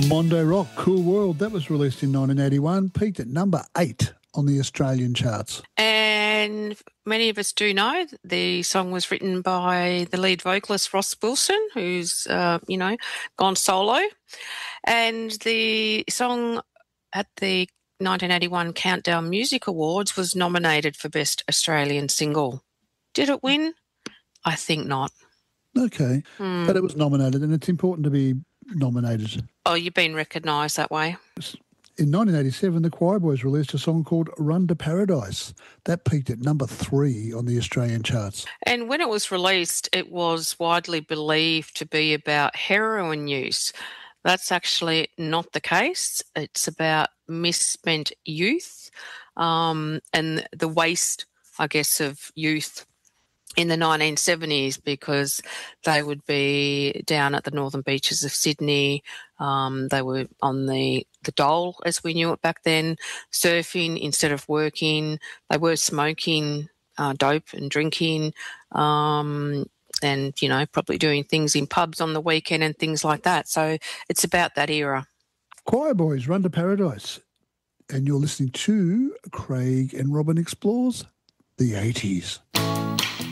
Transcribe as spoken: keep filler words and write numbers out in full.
Mondo Rock, Cool World, that was released in nineteen eighty-one, peaked at number eight on the Australian charts. And many of us do know the song was written by the lead vocalist Ross Wilson, who's, uh, you know, gone solo. And the song at the nineteen eighty-one Countdown Music Awards was nominated for Best Australian Single. Did it win? I think not. Okay, Hmm. but it was nominated, and it's important to be nominated. Oh, you've been recognised that way. In nineteen eighty-seven, the Choir Boys released a song called Run to Paradise. That peaked at number three on the Australian charts. And when it was released, it was widely believed to be about heroin use. That's actually not the case. It's about misspent youth um, and the waste, I guess, of youth in the nineteen seventies, because they would be down at the northern beaches of Sydney. Um, they were on the, the dole, as we knew it back then, surfing instead of working. They were smoking uh, dope and drinking um, and, you know, probably doing things in pubs on the weekend and things like that. So it's about that era. Choir Boys, Run to Paradise. And you're listening to Craig and Robin Explores the eighties.